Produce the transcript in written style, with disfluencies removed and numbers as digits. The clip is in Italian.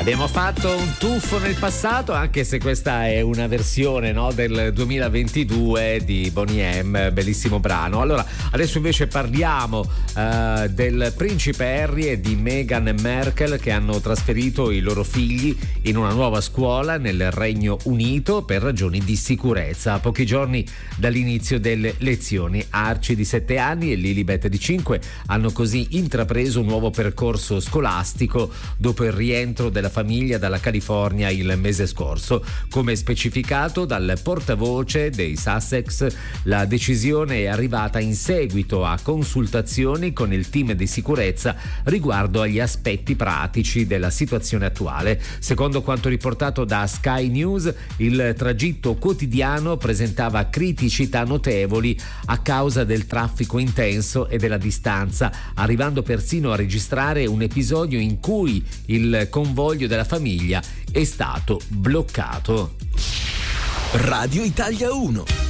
Abbiamo fatto un tuffo nel passato, anche se questa è una versione, no, del 2022 di Boney M, bellissimo brano. Allora, adesso invece parliamo del principe Harry e di Meghan Markle, che hanno trasferito i loro figli in una nuova scuola nel Regno Unito per ragioni di sicurezza. A pochi giorni dall'inizio delle lezioni, Archie di 7 anni e Lilibet di 5 hanno così intrapreso un nuovo percorso scolastico dopo il rientro della famiglia dalla California il mese scorso. Come specificato dal portavoce dei Sussex, la decisione è arrivata in seguito a consultazioni con il team di sicurezza riguardo agli aspetti pratici della situazione attuale. Secondo quanto riportato da Sky News, il tragitto quotidiano presentava criticità notevoli a causa del traffico intenso e della distanza, arrivando persino a registrare un episodio in cui il convoglio della famiglia è stato bloccato. Radio Italia 1.